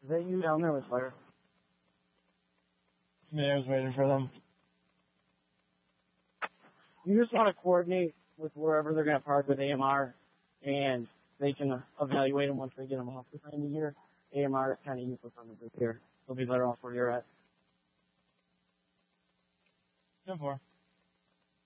Is that you down there with fire? Yeah, I was waiting for them. You just want to coordinate with wherever they're going to park with AMR, and they can evaluate them once they get them off the time of year. AMR is kind of useless on the bridge here. They'll be better off where you're at. 10-4.